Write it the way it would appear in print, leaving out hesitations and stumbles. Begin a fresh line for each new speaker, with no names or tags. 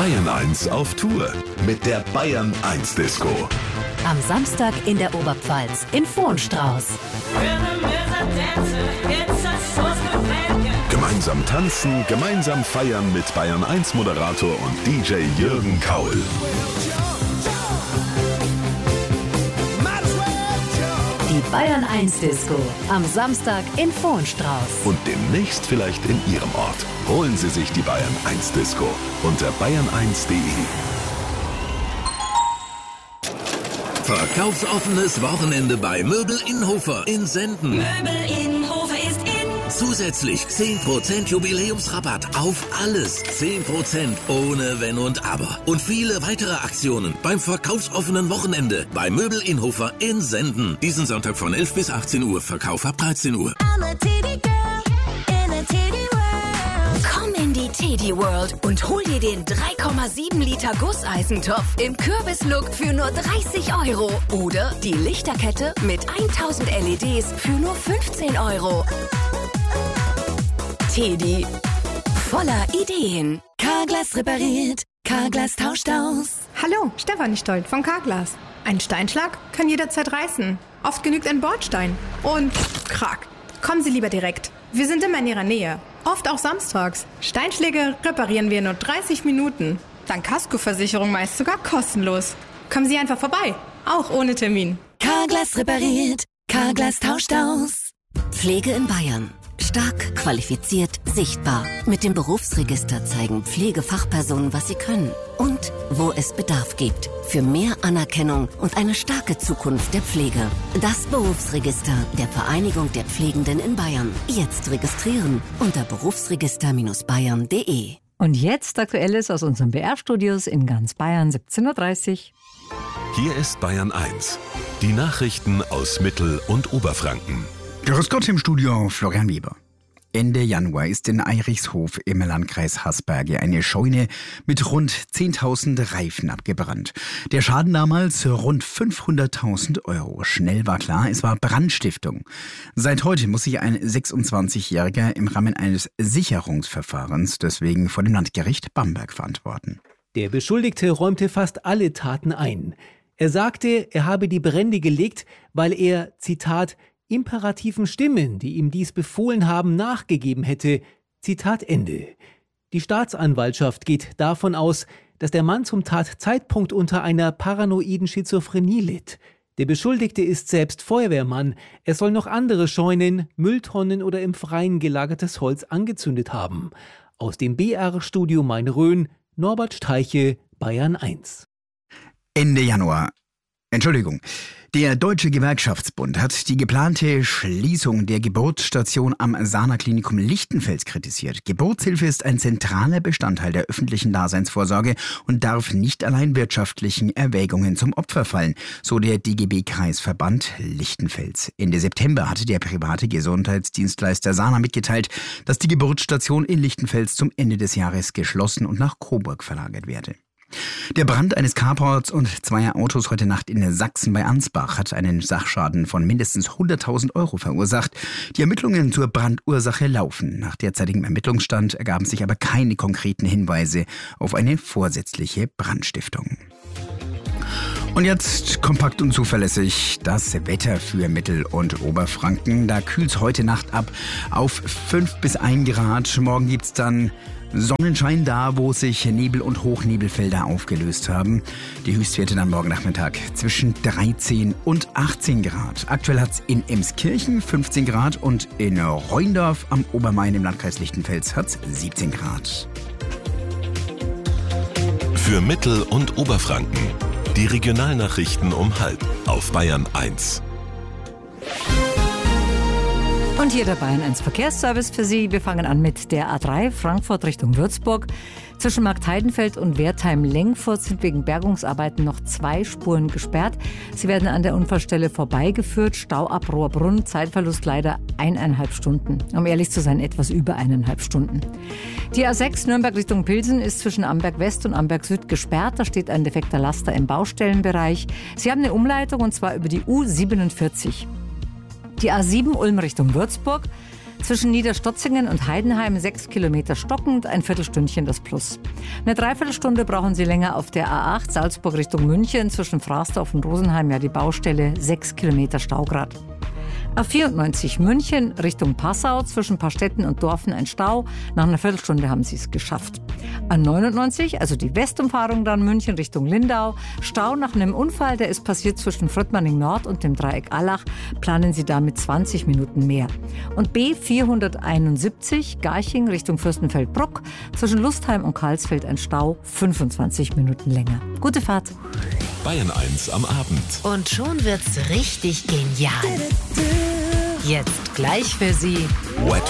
Bayern 1 auf Tour mit der Bayern 1 Disco.
Am Samstag in der Oberpfalz in Vohenstrauß.
Gemeinsam tanzen, gemeinsam feiern mit Bayern 1 Moderator und DJ Jürgen Kaul.
Die Bayern 1 Disco am Samstag in Vohenstrauß.
Und demnächst vielleicht in Ihrem Ort. Holen Sie sich die Bayern 1 Disco unter bayern1.de.
Verkaufsoffenes Wochenende bei Möbel Innhofer in Senden.
Möbel Innhofer ist in.
Zusätzlich 10% Jubiläumsrabatt auf alles. 10% ohne Wenn und Aber. Und viele weitere Aktionen beim verkaufsoffenen Wochenende bei Möbel Innhofer in Senden. Diesen Sonntag von 11 bis 18 Uhr. Verkauf ab 13 Uhr.
I'm a Teddy girl in a Teddy world. Komm in die Teddy World und hol dir den 3,7 Liter Gusseisentopf im Kürbislook für nur 30 Euro. Oder die Lichterkette mit 1000 LEDs für nur 15 Euro. Teddy, voller Ideen. Carglass repariert, Carglass tauscht aus.
Hallo, Stefanie Stolt von Carglass. Ein Steinschlag kann jederzeit reißen. Oft genügt ein Bordstein. Und krack. Kommen Sie lieber direkt. Wir sind immer in Ihrer Nähe. Oft auch samstags. Steinschläge reparieren wir in nur 30 Minuten. Dank Kaskoversicherung meist sogar kostenlos. Kommen Sie einfach vorbei. Auch ohne Termin.
Carglass repariert, Carglass tauscht aus. Pflege in Bayern. Stark, qualifiziert, sichtbar. Mit dem Berufsregister zeigen Pflegefachpersonen, was sie können. Und wo es Bedarf gibt. Für mehr Anerkennung und eine starke Zukunft der Pflege. Das Berufsregister der Vereinigung der Pflegenden in Bayern. Jetzt registrieren unter berufsregister-bayern.de.
Und jetzt Aktuelles aus unseren BR-Studios in ganz Bayern, 17:30 Uhr.
Hier ist Bayern 1. Die Nachrichten aus Mittel- und Oberfranken.
Grüß Gott im Studio, Florian Weber. Ende Januar ist in Eirichshof im Landkreis Hasberge eine Scheune mit rund 10.000 Reifen abgebrannt. Der Schaden damals rund 500.000 Euro. Schnell war klar, es war Brandstiftung. Seit heute muss sich ein 26-Jähriger im Rahmen eines Sicherungsverfahrens deswegen vor dem Landgericht Bamberg verantworten.
Der Beschuldigte räumte fast alle Taten ein. Er sagte, er habe die Brände gelegt, weil er, Zitat, imperativen Stimmen, die ihm dies befohlen haben, nachgegeben hätte. Zitat Ende. Die Staatsanwaltschaft geht davon aus, dass der Mann zum Tatzeitpunkt unter einer paranoiden Schizophrenie litt. Der Beschuldigte ist selbst Feuerwehrmann. Er soll noch andere Scheunen, Mülltonnen oder im Freien gelagertes Holz angezündet haben. Aus dem BR-Studio Main-Rhön, Norbert Steiche, Bayern 1.
Ende Januar. Der Deutsche Gewerkschaftsbund hat die geplante Schließung der Geburtsstation am Sana-Klinikum Lichtenfels kritisiert. Geburtshilfe ist ein zentraler Bestandteil der öffentlichen Daseinsvorsorge und darf nicht allein wirtschaftlichen Erwägungen zum Opfer fallen, so der DGB-Kreisverband Lichtenfels. Ende September hatte der private Gesundheitsdienstleister Sana mitgeteilt, dass die Geburtsstation in Lichtenfels zum Ende des Jahres geschlossen und nach Coburg verlagert werde. Der Brand eines Carports und zweier Autos heute Nacht in Sachsen bei Ansbach hat einen Sachschaden von mindestens 100.000 Euro verursacht. Die Ermittlungen zur Brandursache laufen. Nach derzeitigem Ermittlungsstand ergaben sich aber keine konkreten Hinweise auf eine vorsätzliche Brandstiftung. Und jetzt kompakt und zuverlässig das Wetter für Mittel- und Oberfranken. Da kühlt es heute Nacht ab auf 5 bis 1 Grad. Morgen gibt es dann Sonnenschein da, wo sich Nebel- und Hochnebelfelder aufgelöst haben. Die Höchstwerte dann morgen Nachmittag zwischen 13 und 18 Grad. Aktuell hat es in Emskirchen 15 Grad und in Rheindorf am Obermain im Landkreis Lichtenfels hat es 17 Grad.
Für Mittel- und Oberfranken. Die Regionalnachrichten um 12:30 auf Bayern 1.
Und hier der Bayern 1 Verkehrsservice für Sie. Wir fangen an mit der A3 Frankfurt Richtung Würzburg. Zwischen Marktheidenfeld und Wertheim-Lengfurt sind wegen Bergungsarbeiten noch 2 Spuren gesperrt. Sie werden an der Unfallstelle vorbeigeführt. Stau ab Rohrbrunn, Zeitverlust leider 1,5 Stunden. Um ehrlich zu sein, etwas über 1,5 Stunden. Die A6 Nürnberg Richtung Pilsen ist zwischen Amberg West und Amberg Süd gesperrt. Da steht ein defekter Laster im Baustellenbereich. Sie haben eine Umleitung und zwar über die U47. Die A7 Ulm Richtung Würzburg. Zwischen Niederstotzingen und Heidenheim 6 Kilometer stockend, ein Viertelstündchen das Plus. Eine Dreiviertelstunde brauchen Sie länger auf der A8 Salzburg Richtung München, zwischen Frasdorf und Rosenheim ja die Baustelle, 6 Kilometer Staugrad. A94 München Richtung Passau, zwischen Pastetten und Dorfen ein Stau. Nach einer Viertelstunde haben Sie es geschafft. A99, also die Westumfahrung dann München Richtung Lindau. Stau nach einem Unfall, der ist passiert zwischen Fröttmanning Nord und dem Dreieck Allach. Planen Sie damit 20 Minuten mehr. Und B471 Garching Richtung Fürstenfeldbruck. Zwischen Lustheim und Karlsfeld ein Stau, 25 Minuten länger. Gute Fahrt.
Bayern 1 am Abend.
Und schon wird's richtig genial. Jetzt gleich für Sie
Wet